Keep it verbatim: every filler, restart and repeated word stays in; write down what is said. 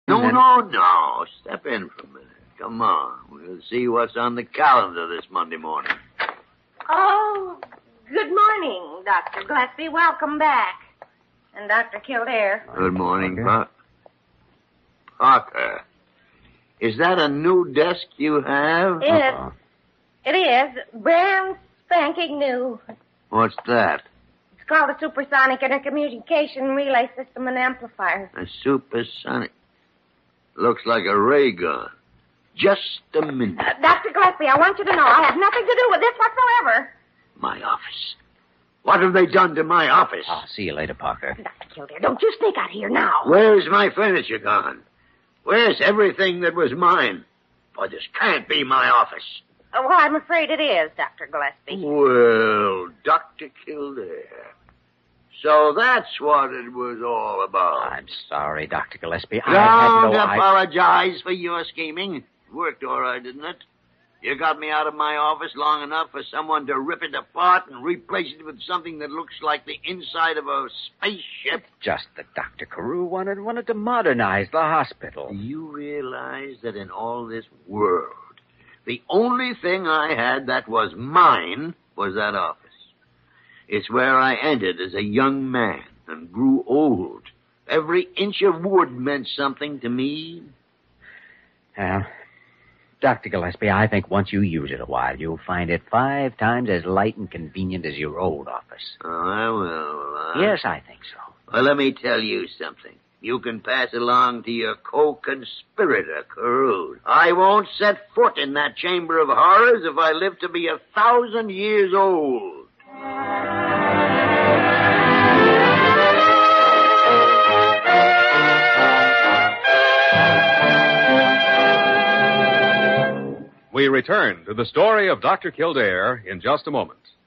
No, then... no, no. Step in for a minute. Come on. We'll see what's on the calendar this Monday morning. Oh, good morning, Doctor Gillespie. Welcome back. And Doctor Kildare. Good morning, Parker. Parker. Is that a new desk you have? It, Uh-oh. it is. Brand spanking new. What's that? It's called a supersonic intercommunication relay system and amplifier. A supersonic. Looks like a ray gun. Just a minute. Uh, Doctor Gillespie, I want you to know I have nothing to do with this whatsoever. My office. What have they done to my office? I'll see you later, Parker. Doctor Kildare, don't you sneak out here now. Where's my furniture gone? Where's everything that was mine? Boy, this can't be my office. Oh, well, I'm afraid it is, Doctor Gillespie. Well, Doctor Kildare. So that's what it was all about. I'm sorry, Doctor Gillespie. I had Don't no idea. apologize for your scheming. It worked all right, didn't it? You got me out of my office long enough for someone to rip it apart and replace it with something that looks like the inside of a spaceship. Just that Doctor Carew wanted wanted to modernize the hospital. Do you realize that in all this world, the only thing I had that was mine was that office? It's where I entered as a young man and grew old. Every inch of wood meant something to me. Well, Doctor Gillespie, I think once you use it a while, you'll find it five times as light and convenient as your old office. Oh, I will. Uh, Yes, I think so. Well, let me tell you something. You can pass along to your co-conspirator, Carew. I won't set foot in that chamber of horrors if I live to be a thousand years old. We return to the story of Doctor Kildare in just a moment.